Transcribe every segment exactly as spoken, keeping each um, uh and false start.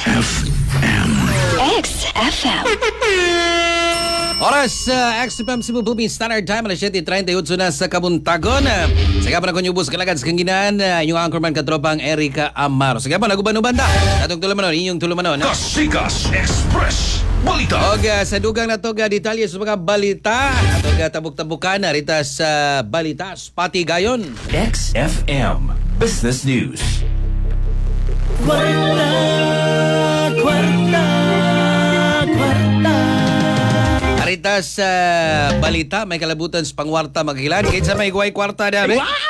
F M. X F M. Oras sa uh, X F M Cebu Philippines Standard Time alas siyete treinta y ocho na sa Kabuntagon. Sa gabon ako nyubos kalagad sa kanginan uh, inyong anchorman katropang Erica Amaro. Sa gabon naguban-uban ta. Atong tulumanon, inyong tulumanon. Kasikas Express Balita. Og uh, sa dugang na to ga detalye sa mga balita. Atong uh, tabuk-tabukan na rita sa balita Pati Gayon. X F M Business News. Kwarta, kwarta, kwarta. Arita sa balita, may kalabutan sa pangwarta maghilan. Kahit sa may guway kwarta na,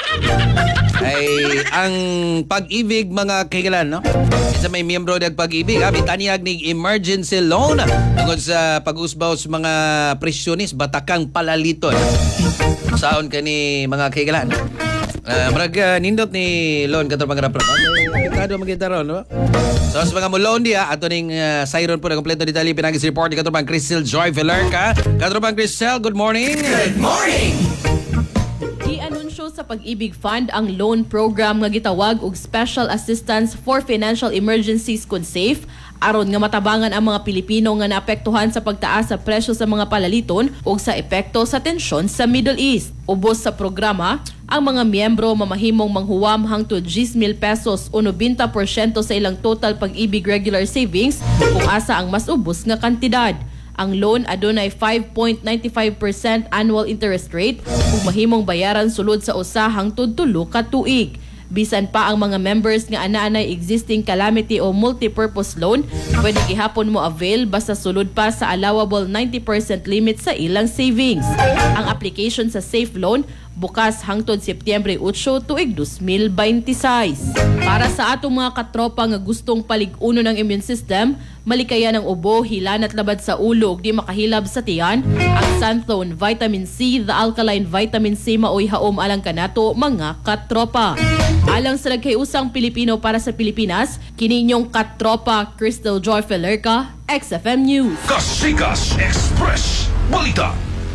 ay ang pag-ibig mga kahilan, no? Kahit sa may miyembro ng pag-ibig, ha? Bitanyag ng emergency loan tungkol sa pag-usbaw sa mga presyonis, batakang palaliton. Saon ka ni mga kahilan. Uh, marag uh, nindot ni loan katong pangarap-rap. Kado magkita ron, no? So sa mga mulon dia, ato ning uh, Siron po na kompleto detalye pinagis report ni katong Crystal Joy Velarca. Katong Crystal, good morning. Good morning. I-anunsyo sa Pag-ibig Fund ang loan program nga gitawag og Special Assistance for Financial Emergencies kun SAFE aron nga matabangan ang mga Pilipino nga naapektuhan sa pagtaas sa presyo sa mga palaliton ug sa epekto sa tensyon sa Middle East. Ubos sa programa, ang mga miyembro mamahimong manghuwam hangtod ten mil pesos o ninety percent sa ilang total Pag-ibig regular savings kung asa ang mas ubos nga kantidad. Ang loan adunay five point nine five percent annual interest rate ug mahimong bayaran sulod sa usa hangtod tulo ka tuig. Bisan pa ang mga members nga ana-anay existing calamity o multi-purpose loan, pwede gihapon mo avail basta sulod pa sa allowable ninety percent limit sa ilang savings. Ang application sa Safe Loan bukas hangtod Setyembre eight tuig twenty twenty-six. Para sa atong mga katropa nga gustong palig-uno ng immune system, malikayan ang ubo, hilan at labad sa ulo ug di makahilab sa tiyan, ang Santhone Vitamin C, the alkaline vitamin C maoy haom alang kanato mga katropa. Alang sa nagkayusang Pilipino para sa Pilipinas, kini inyong katropa Crystal Joy Velarca, X F M News. Kasikas Express Balita.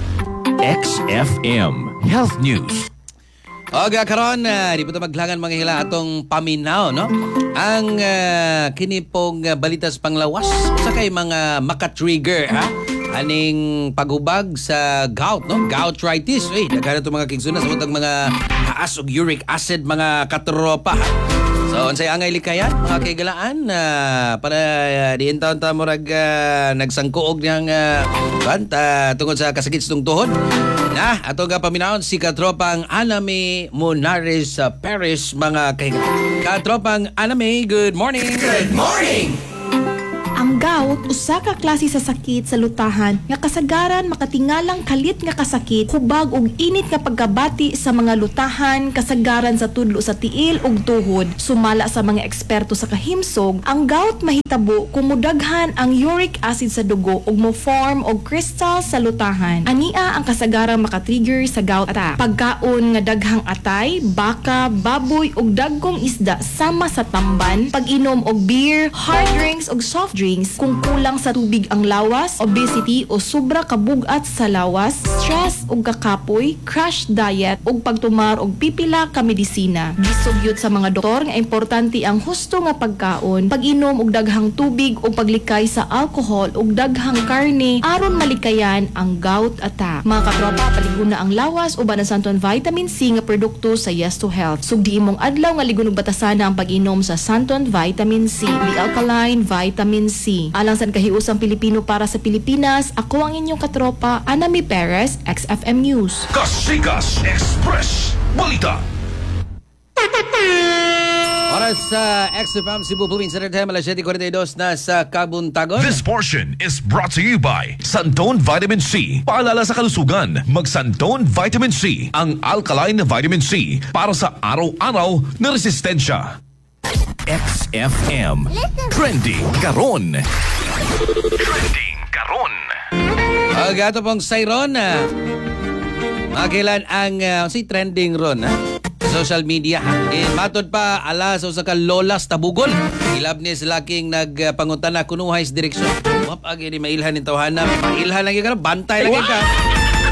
X F M Health News. Oga karon uh, di po maglangan mga hila atong paminaw, no? Ang uh, kinipong uh, balita sa panglawas sa kay mga maka-trigger, ha? Aning paghubag sa gout, no? Goutritis. Eh, daghan to mga kigsuna sa utang mga taas og uric acid mga katropa. Ha? So, unsay angay likayan mga kaigalaan na uh, para uh, diin taon ta murag uh, nagsangkuog niyang uh, banta tungod sa kasakit sa tuhod. Na, ato nga paminaon si katropang Aname Monares sa Paris mga kaigalaan. Katropang Aname, good morning. Good morning. Ang gout, usa ka klase sa sakit sa lutahan nga kasagaran makatingalang kalit nga kasakit, hubag ug init nga pagkabati sa mga lutahan, kasagaran sa tudlo sa tiil ug tuhod. Sumala sa mga eksperto sa kahimsog, ang gout mahitabo kung mudaghan ang uric acid sa dugo ug mo-form og crystal sa lutahan. Ania ang kasagaran makatrigger sa gout attack. Pagkaon nga daghang atay, baka, baboy ug dagkong isda sama sa tamban, pag-inom og beer, hard drinks ug soft drinks, kung kulang sa tubig ang lawas, obesity o sobra kabugat sa lawas, stress ug kakapoy, crash diet ug pagtumar og pipila ka medisina. Gisugyot sa mga doktor nga importante ang husto nga pagkaon, pag-inom og daghang tubig ug paglikay sa alcohol ug daghang karne aron malikayan ang gout attack. Mga katropa, paliguna ang lawas uban ang Santhone Vitamin C nga produkto sa Yes to Health. Sugdi imong adlaw nga ligon ug batasana ang pag-inom sa Santhone Vitamin C, the alkaline vitamin C. Alang sa kahiusang Pilipino para sa Pilipinas, ako ang inyong katropa, Anami Perez, X F M News. Kasikas Express Balita. Oras sa X F M Cebu Philippines Standard Time alas siyete forty-two na sa Kabuntagon. This portion is brought to you by Santhone Vitamin C. Paalala sa kalusugan, mag Santhone Vitamin C, ang alkaline vitamin C para sa araw-araw na resistensya. X F M Trending Karon. Trending Karon. Uh, gato pong Siron. Uh, Makilan ang uh, si trending ron, ha? Social media. Eh, matod pa ala sa usa ka lolas tabugol. Ilab ni sila king nagpangutana kunuhay sa direksyon. Wap agi di mailhan ni tawhana. Mailhan lagi ka, bantay lagi ka. Oh,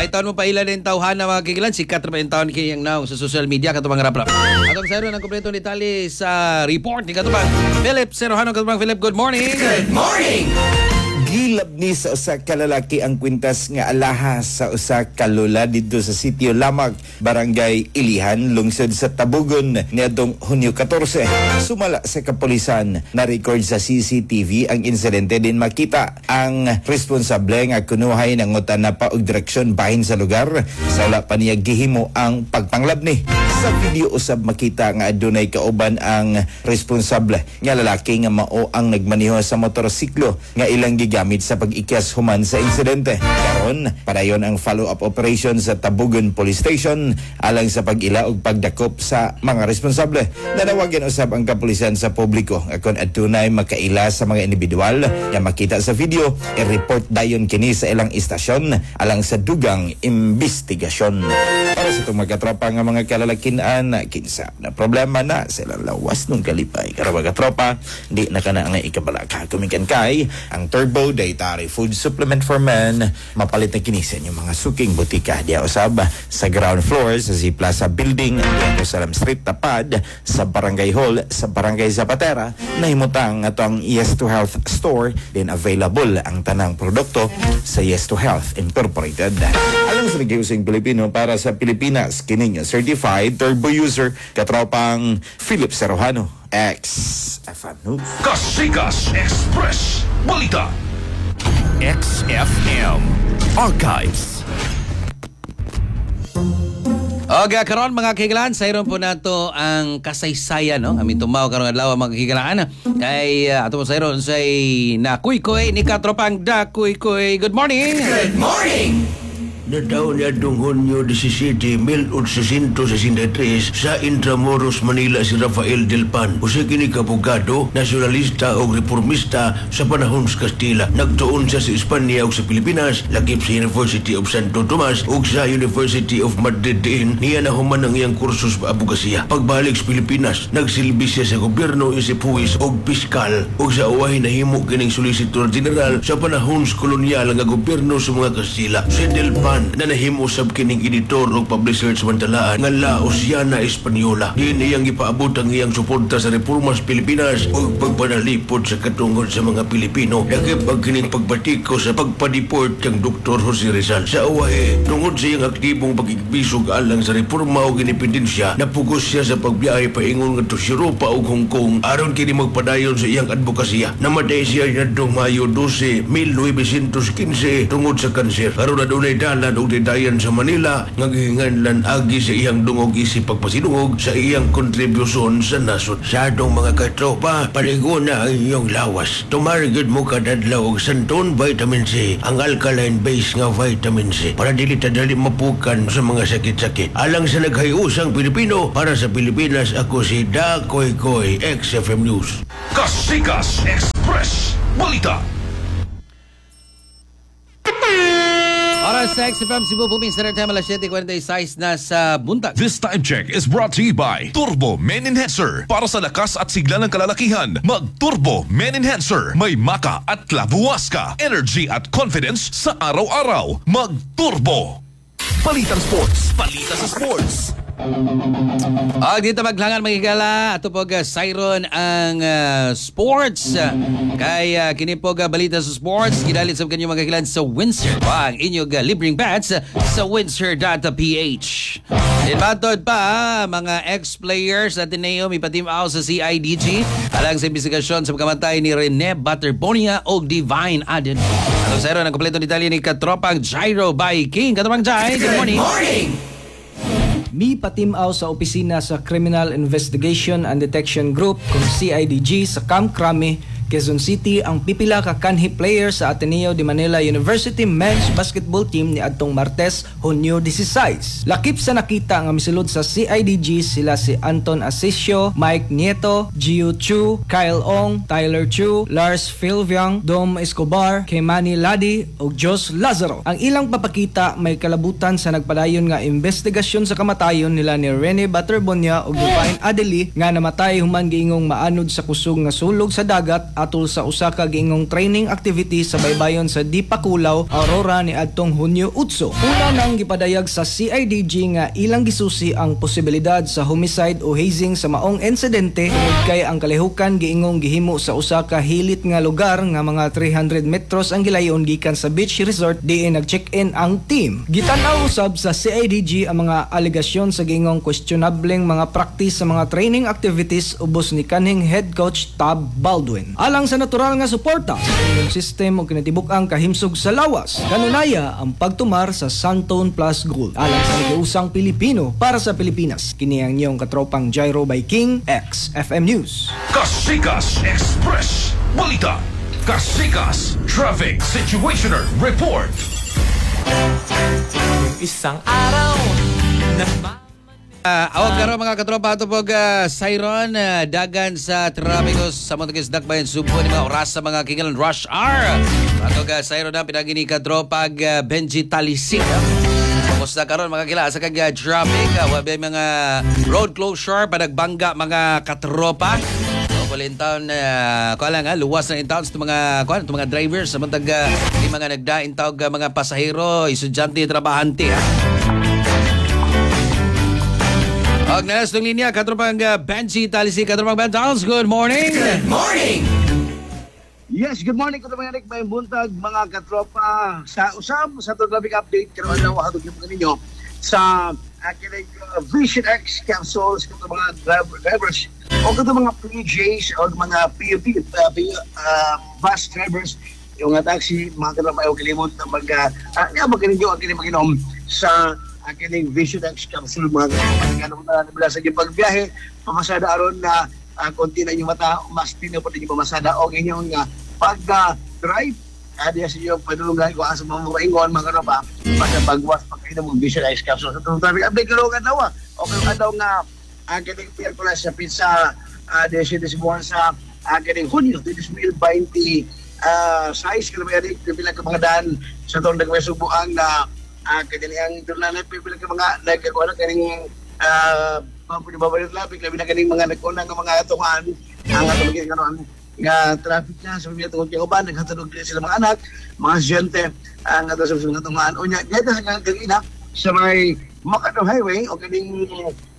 Ay taon mo pa ilan yung tawhan na mga kikilan. Sikat na pa yung taon kiyang now sa social media. Katubang rap-rap. Atong sayro ng kompleto ni Tali sa report ni Katubang Philip Serohano. Katubang Philip, good morning. Good morning. Gilab ni sa usa ka lalaki ang kwintas nga alahas sa usa ka lola dito sa sitio Lamag, Barangay Ilihan, lungsod sa Tabugon niadtong Hunyo fourteen. Sumala sa kapulisan na record sa C C T V ang insidente din makita ang responsable nga kunuhay ng ngutan na pa og direksyon bahin sa lugar sa wala pa niya gihimo ang pagpanglab ni. Sa video usab makita nga adunay kauban ang responsable nga lalaki nga mao ang nagmaneho sa motorsiklo nga ilang gamit sa pag-ikyas human sa insidente. Karon, padayon ang follow-up operation sa Tabugon Police Station alang sa pag-ila ug pagdakop sa mga responsable. Nanawagan usab ang kapulisan sa publiko nga kung adunay makaila sa mga individual nga makita sa video, i-report dayon kini sa ilang istasyon alang sa dugang investigasyon. Para sa itong magkatropa nga mga kalalakinan, kinsa na problema na sa ilang lawas nung kalipay. Kara magkatropa, di na ka na nga ikabalaka. Kumikan kay ang Turbo Dietary Food Supplement for Men, mapalit na kinisin yung mga suking butika diya usab sa ground floor sa Z Plaza Building diya sa Salam Street tapad sa Barangay Hall sa Barangay Zapatera. Nahimutang ato ang Yes to Health Store, din available ang tanang produkto sa Yes to Health Incorporated. Alang sa nag-iusing Pilipino para sa Pilipinas, kining certified turbo user katropang Philip Serohano, X-F M News. Kasikas Express Balita. X F M Archives. Okay, karon mga kikilan, sayron po nato ang kasaysayan, no? Amin tumaw karon adlaw mga kikilan. Kay uh, ato po sayron say nakuy-kuy ni katropang dakuy-kuy. Good morning. Good morning. Nataon niya itong Hunyo seventeen, mil eight sixty-three sa Intramuros, Manila si Rafael Del Pan. Usa kini kabugado, nasyonalista o reformista sa panahon sa Kastila. Nagtuon siya sa Espanya o sa Pilipinas, lagip sa University of Santo Tomas o sa University of Madrid din. Niya nahuman ang iyang kursus sa abogasiya. Pagbalik sa Pilipinas, nagsilbi siya sa gobyerno isip huwis o piskal o sa uwahin na himo kining Solicitor General sa panahon sa kolonyal nga gobyerno sa mga Kastila. Si Del Pan na nahimo sab kining editor o publisher sa Mantalaan nga La Oceana Espanyola. Din iyang ipaabot ang iyang suporta sa reforma sa Pilipinas o pagpanalipod sa katungod sa mga Pilipino. Dakip ang kining pagbatiko sa pagpadeport kang Doktor Jose Rizal. Sa uwahe, tungod sa iyang aktibong pag-igbisog alang sa reforma o inipendensya, napugos siya sa pagbiyahe paingon nga to sa Europa o Hong Kong aron kini magpadayon sa iyang advokasya. Namatay siya ngadtong Mayo twelve, mil nine fifteen tungod sa kanser. Aron adunay dala og dedayan sa Manila nga gihinganlan agi sa iyang dungog isip pagpasidungog sa iyang kontribusyon sa nasod. Sa atong mga katropa, paligo na ang iyong lawas. Tumarigid mo kadadlaw og Santon Vitamin C, ang alkaline base nga vitamin C, para dili tadali mapukan sa mga sakit-sakit. Alang sa naghayusang Pilipino, para sa Pilipinas, ako si Dakoy Koy, X F M News. Kasikas Express Balita. Oras sa X F M Cebu, Puming Center Time, alas seven forty-six na sa buntag. This time check is brought to you by Turbo Men Enhancer. Para sa lakas at sigla ng kalalakihan, mag-Turbo Men Enhancer. May maka at labuwas ka. Energy at confidence sa araw-araw. Mag-Turbo. Balitang Sports. Balita sa Sports. Og dito maglangan magigala ato pog uh, Siron ang uh, sports uh, kay uh, kini pog uh, balita sa sports gidalit sa kanyo magagilan sa Windsor pa ang inyong uh, libreng bats uh, sa windsor dot p h. Ibatod pa uh, mga ex-players at Ateneo may patim out sa C I D G alang sa investigasyon sa pagkamatay ni Rene Butterbonia o Divine Aden. Ato Siron ang kompleto detalye ni katropang Gyro by King. Katropang Jai, good morning. Good morning. Mi patimaw sa opisina sa Criminal Investigation and Detection Group kung C I D G sa Camp Crame, Quezon City ang pipila ka kanhi player sa Ateneo de Manila University men's basketball team ni adtong Martes, Hunyo sixteen. Lakip sa nakita nga misulod sa C I D G sila si Anton Asisio, Mike Nieto, Gio Chu, Kyle Ong, Tyler Chu, Lars Filviang, Dom Escobar, Kemani Ladi ug Jos Lazaro. Ang ilang papakita may kalabutan sa nagpadayon nga investigasyon sa kamatayon nila ni Rene Butterbonia ug Divine Adeli nga namatay human giingong maanod sa kusog nga sulog sa dagat atol sa usa ka giingong training activity sa baybayon sa Dipakulaw, Aurora ni adtong Hunyo utso. Una nang gipadayag sa C I D G nga ilang gisusi ang posibilidad sa homicide o hazing sa maong insidente tungod kay ang kalihukan giingong gihimo sa usa ka hilit nga lugar nga mga three hundred metros ang gilayon gikan sa beach resort diin nag-check-in ang team. Gitan-aw usab sa C I D G ang mga alegasyon sa giingong questionableng mga practice sa mga training activities ubos ni kanhing head coach Tab Baldwin. Alang sa natural nga suporta sa immune system o kinatibuk-ang kahimsog sa lawas, kanunaya ang pagtumar sa Santone Plus Gold. Alang sa nag-iusang Pilipino para sa Pilipinas, kini ang iyong katropang Gyro by King X F M News. Kasikas Express Balita. Kasikas Traffic Situationer Report. Isang araw na Uh, awag karo mga katropa ato pog uh, Siron uh, dagan sa trapiko sa Monteques Dakbayan Subo ni mga oras sa mga kingalan rush hour. Ato ga Siron na pinagini katropa uh, Benji Talisik. Tapos na karon mga kila sa kag uh, traffic, uh, wabi mga road closure panagbangga mga katropa. So kulintaon uh, ko lang ha, luwas na in towns to mga kuan to mga drivers sa mga uh, mga nagdain tawag uh, mga pasahero, estudyante, trabahante ha. Og nalas ng linya, katropang uh, Benji Talisi, katropang Bentals, good morning! Good morning! Yes, good morning ko naman Eric, may buntag mga katropa sa usam sa itong traffic update karoon na wahadog yung mga ninyo sa aking uh, Vision X capsules kung mga driver, drivers o kung mga P Js o mga P U P uh, uh, bus drivers yung nga taxi, mga katropa ayaw kalimot na mag uh, uh, maganinyo ang kinimaginom sa aking Vision X capsule mga katropa na nabila sa inyong pagbiyahe pamasada aron na uh, konti na inyong mata mas tinaw pa inyong pamasada o inyong uh, pag-drive uh, diya sa inyong panulungan ko sa mga maingon mga katropa para pagwas pagkain ng Vision X capsule sa itong traffic update karoon ka daw o kung daw nga aking Pierkulas sa pizza uh, desyo desibuhan sa aking Hunyo twenty twenty uh, size kilometric bilang ka mga daan sa itong nagmasubuang na Uh, kanilang turnanan pipilang ka mga nagkakuha na kaning uh, mga babalit lapik labi na kaning mga nagkunang mga tungan ang atong karon nga traffic na sa mga tungod kay uban naghatulog sila mga anak mga estudyante ang ato sa mga tungan unya dito sa kagina sa may Macadam Highway o kaning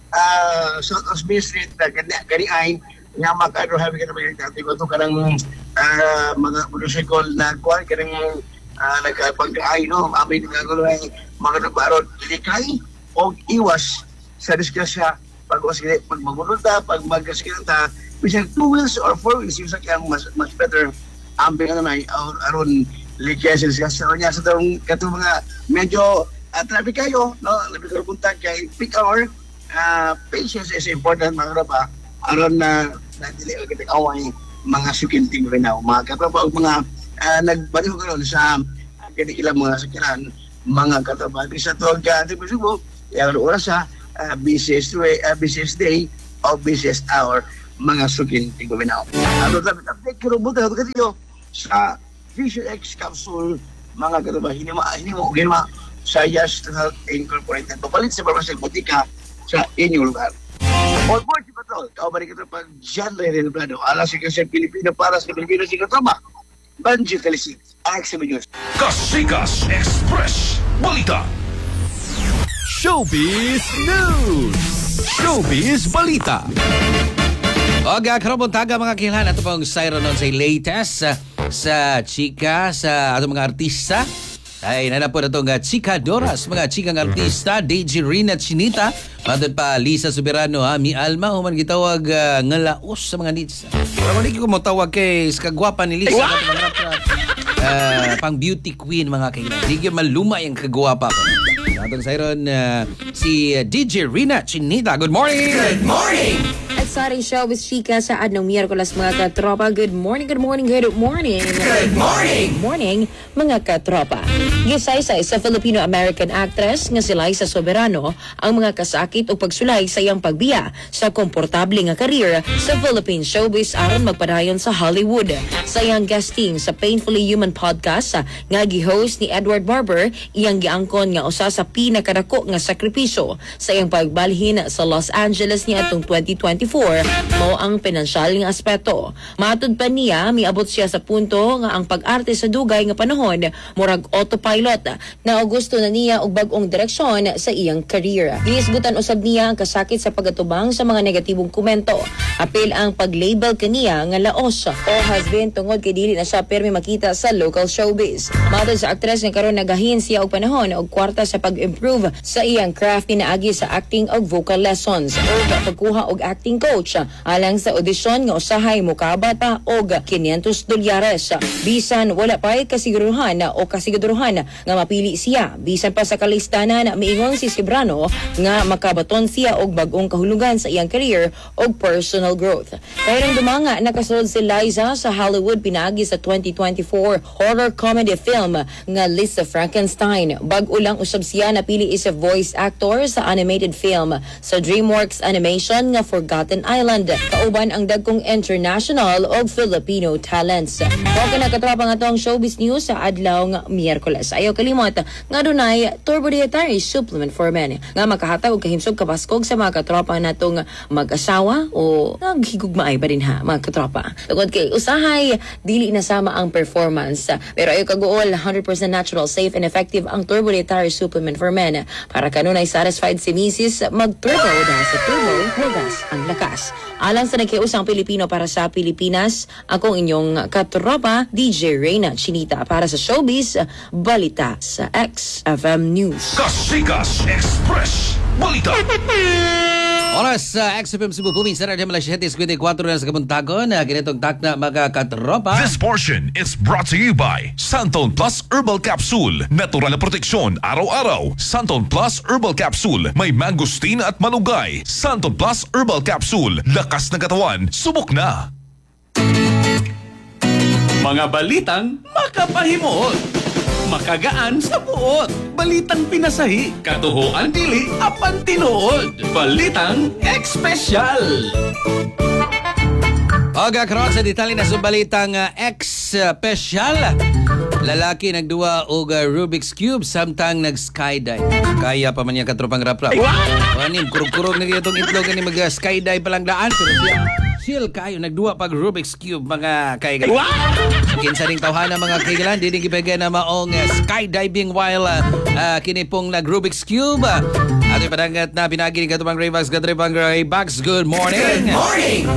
uh, South Osby Street na kani ay nga Macadam Highway kana may dati ko to kanang uh, mga motorcycle na kuha kaning Uh, nagpag-ay, no? Amay nagkagulo ay mga nagbarod. Likay o iwas sa disgrasya pag pag magulunta, pag magkaskilanta, bisang two wheels or four wheels, yung sakyang mas, mas better ambing ano na aron likay sa disgrasya. Niya sa itong katong mga medyo uh, traffic kayo, no? Labi ko punta kay peak hour, uh, patience is important mga kapapa, aron na nadili o kitang away mga sukinting rin na mga kapapa o mga Uh, nagbaliw ko sa uh, ilang mga sakyanan, mga katrabaho sa tuwag ka ating Subo, yung oras sa uh, busiest, way, uh, busiest day o busiest hour, mga sukin tingguminaw. Ano dapat update ko rin buta kayo sa Vision X capsule, mga katrabaho, hindi mo, hindi mo, hindi mo, sa Just Health Incorporated. Papalit sa Parmasel Butika sa inyong lugar. On board si Patrol, kaubari ka ito pag John Ray Renablado, alas si Kasi Pilipino para sa Pilipino si Katrama. Benji Talisik, X M News. Kasikas Express Balita. Showbiz News! Showbiz Balita! O gagkarong taga mga kilan ato pong Siron nun sa latest uh, sa chika sa ato mga artista. Ay nanapod na itong uh, Chika Doras, mga chikang artista, Deji Rina Chinita, matod pa Lisa Soberano, ha, Mi Alma, human gitawag uh, ngalaos sa mga nits. Pero hindi ko mo tawag kay kagwapa ni Lisa, uh, pang beauty queen mga kailan. Hindi ko maluma yung kagwapa ko. Atong Siron, uh, si uh, D J Rina Chinita. Good morning! Good morning! At sa ating showbiz chika sa adnong Miyerkules mga katropa. Good morning, good morning, good morning. Good morning! Good morning mga katropa. Gisaysay sa Filipino-American actress nga si Liza Soberano ang mga kasakit o pagsulay sa iyang pagbiya sa komportable nga career sa Philippine showbiz aron magpadayon sa Hollywood. Sa iyang guesting sa Painfully Human podcast nga gi-host ni Edward Barber, iyang giangkon nga usa sa pinakadako nga sakripisyo sa iyang pagbalhin sa Los Angeles niya atong twenty twenty-four mao ang pinansyal nga aspeto. Matud pa niya miabot siya sa punto nga ang pag-arte sa dugay nga panahon murag autopilot na gusto na niya og bag-ong direksyon sa iyang career. Gihisgutan usab niya ang kasakit sa pagatubang sa mga negatibong komento. Apil ang pag-label kaniya nga laos o has-been tungod kay dili na siya permi makita sa local showbiz. Matod sa aktres nga karon nagahin siya og panahon og kwarta sa pag-improve sa iyang craft pinaagi sa acting og vocal lessons o pagkuha og acting coach alang sa audition nga usahay mukaba pa og quinientos dolyares. Bisan wala pa kasiguruhan o kasiguruhan nga mapili siya. Bisan pa sa kalistanan miingon si Soberano nga makabaton siya og bag-ong kahulugan sa iyang career og personal growth. Kaya dumanga nakasulod si Liza sa Hollywood pinaagi sa twenty twenty-four horror comedy film nga List of Frankenstein. Bag-o lang usab siya napili is a voice actor sa animated film sa DreamWorks animation nga Forgotten Island. Kauban ang dagkong international og Filipino talents. Huwag ka nakatrapa nga tong showbiz news sa adlaw nga Miyerkules. Ayaw kalimot nga dunay Turbo Dietary Supplement for Men nga makahatag og kahimsog kapaskog sa mga katropa natong mag-asawa o naghigugmaay pa din ha mga katropa. Tungod kay usahay dili na sama ang performance pero ayaw kaguol one hundred percent natural, safe and effective ang Turbo Dietary Supplement for Men para kanunay satisfied si misis mag-turbo dahil sa turbo hugas ang lakas. Alang sa nagkiusang Pilipino para sa Pilipinas, akong inyong katropa D J Reyna Chinita para sa Showbiz Balita sa X F M News. Kasikas Express Balita. Oras sa X F M Cebu Buming Saturday Malas seven fifty-four na sa kabuntagon na kinitong takna mga katropa. This portion is brought to you by Santon Plus Herbal Capsule. Natural na proteksyon araw-araw. Santon Plus Herbal Capsule. May mangosteen at malunggay. Santon Plus Herbal Capsule. Lakas ng katawan. Subok na. Mga balitang makapahimuot. Makagaan sa buot. Balitang pinasahi. Katuhuan dili apan tinuod. Balitang espesyal. Oga karon sa detalye na sa balitang uh, ex-special. Lalaki nagduwa og uh, Rubik's Cube samtang nag-skydive. Kaya pa man niya katropang rap-rap. Wanin, kurog-kurog na itong itlog ni mag-skydive palang daan. Pero siya, chill kayo, nagduwa pag Rubik's Cube mga kaigalan. Kinsa ring tawhana mga kaigalan, di din kipagay na maong uh, skydiving while uh, uh, kinipong nag-Rubik's Cube. Uh, Ato padangat na pinagi ni katropang Raybags, katropang Raybags. Good morning! Good morning!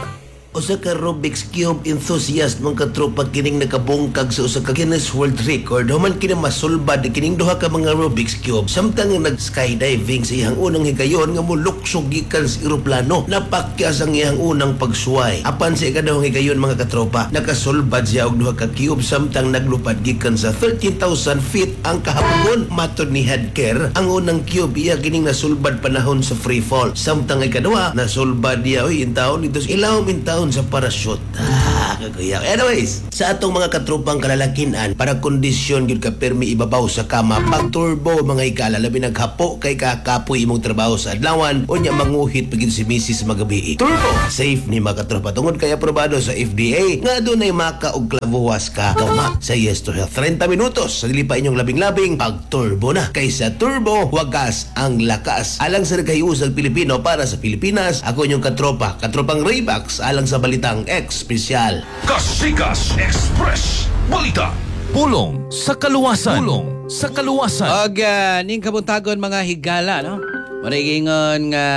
Usa ka Rubik's Cube enthusiast mong katropa kining nakabungkag sa usa ka Guinness World Record human kini masulbad kining duha ka mga Rubik's Cube samtang nag-skydiving sa iyang unang higayon nga muluksog gikan sa eroplano. Napakyas ang iyang unang pagsuway. Apan sa ikadawang higayon mga katropa, nakasulbad siya og duha ka cube samtang naglupad gikan sa thirteen thousand feet ang kahapogon. Matod ni Headcare, ang unang cube iya kining nasulbad panahon sa free fall. Samtang ikaduha, nasulbad niya oy intawon dito ilawom intawon sa parachute. Ah, kagayak. Anyways, sa atong mga katropang kalalakinan, para kondisyon yun ka permi ibabaw sa kama, pag turbo mga ikala, labi naghapo kay kakapoy imong trabaho sa adlawan, o niya manguhit pagin si misis magabi. Turbo! Safe ni mga katropa. Tungod kaya aprobado sa F D A, nga doon ay maka og klabuwas ka. Kama sa Yes to Health. thirty minutos, sa dili pa inyong labing-labing, pag turbo na. Kaysa turbo, wagas ang lakas. Alang sa nagkayusag Pilipino para sa Pilipinas, ako inyong katropa, katropang Raybags, alang sa balitang espesyal. Kasikas Express Balita. Pulong sa kaluwasan. Pulong sa kaluwasan. Og uh, ning kabuntagon mga higala no. Marigingon nga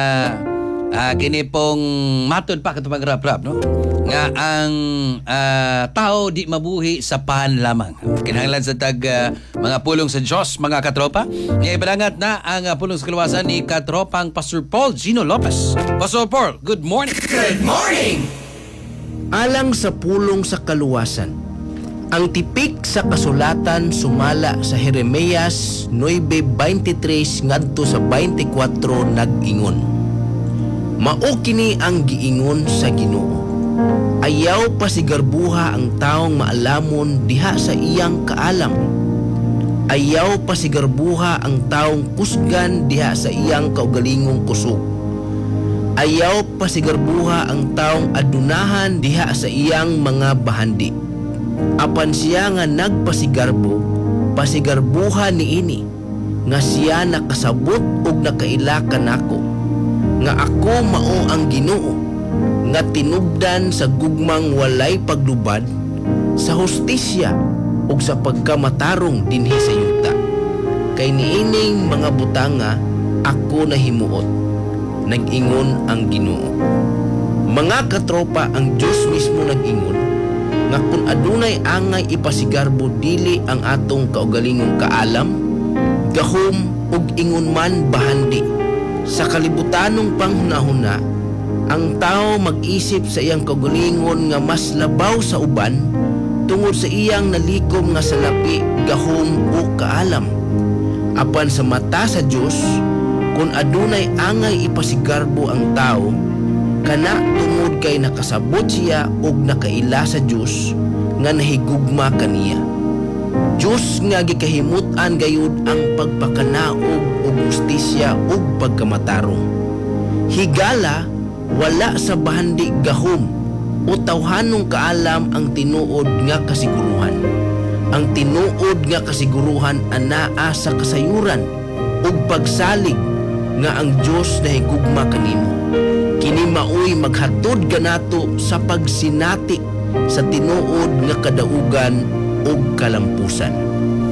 uh, kini pong matod pa katong rap-rap no. Nga ang uh, tao di mabuhi sa pan lamang. Kinahanglan sa tag uh, mga pulong sa Diyos mga katropa. Nga ibadangat na ang uh, pulong sa kaluwasan ni katropang Pastor Paul Gino Lopez. Pastor Paul, good morning. Good morning. Alang sa pulong sa kaluwasan, ang tipik sa kasulatan sumala sa Jeremias nine twenty-three ngadto sa twenty-four nag-ingon. Mao kini ang giingon sa Ginoo. Ayaw pasigarbuha ang taong maalamon diha sa iyang kaalam. Ayaw pasigarbuha ang taong kusgan diha sa iyang kaugalingong kusog. Ayaw pasigarbuha ang taong adunahan diha sa iyang mga bahandi. Apan siya nga nagpasigarbo, pasigarbuha niini, nga siya nakasabot ug nakaila kanako, nga ako mao ang Ginoo, nga tinubdan sa gugmang walay paglubad, sa hustisya ug sa pagkamatarong dinhi sa yuta. Kay niining mga butanga ako nahimuot, nag-ingon ang Ginoo. Mga katropa, ang Diyos mismo nag-ingon nga kung adunay angay ipasigarbo dili ang atong kaugalingong kaalam, gahom ug ingon man bahandi, sa kalibutanong panghunahuna ang tao mag-isip sa iyang kaugalingon nga mas labaw sa uban tungod sa iyang nalikom nga salapi, gahom o kaalam. Apan sa mata sa Dios, kung adunay angay ipasigarbo ang tao, kana tungod kay nakasabot siya og nakaila sa Dios nga nahigugma kaniya. Diyos nga gikahimutan gayud ang pagpakanaog ug justisya ug pagkamatarong. Higala wala sa bahandi gahom o tawhanong kaalam ang tinuod nga kasiguruhan. Ang tinuod nga kasiguruhan anaa sa kasayuran ug pagsalig nga ang Dios nahigugma kanimo. Kini maoy maghatod kanato sa pagsinati sa tinuod nga kadaugan ug kalampusan.